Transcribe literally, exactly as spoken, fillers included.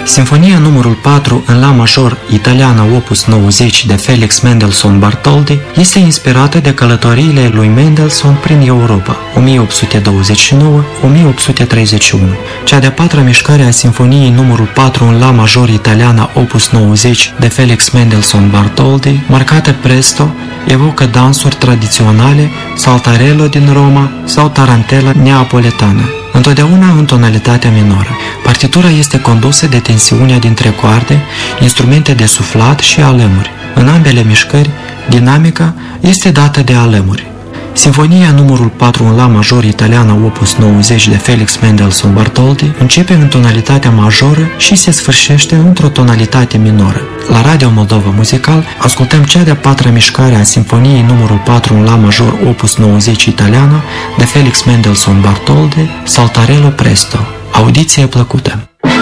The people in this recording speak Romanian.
Sinfonia numărul patru în la major italiană opus nouăzeci de Felix Mendelssohn Bartholdy este inspirată de călătoriile lui Mendelssohn prin Europa o mie opt sute douăzeci și nouă - o mie opt sute treizeci și unu. Cea de-a patra mișcare a Sinfoniei numărul patru în la major italiană opus nouăzeci de Felix Mendelssohn Bartholdy, marcată presto, evocă dansuri tradiționale, saltarello din Roma sau tarantela neapoletană, întotdeauna în tonalitatea minoră. Partitura este condusă de tensiunea dintre coarde, instrumente de suflat și alemuri. În ambele mișcări, dinamica este dată de alemuri. Sinfonia numărul patru în la major italiană opus nouăzeci de Felix Mendelssohn Bartholdy începe în tonalitatea majoră și se sfârșește într-o tonalitate minoră. La Radio Moldova Muzical ascultăm cea de-a patra mișcare a Sinfoniei numărul patru în la major opus nouăzeci italiană de Felix Mendelssohn Bartholdy, Saltarello Presto. Audiție plăcută!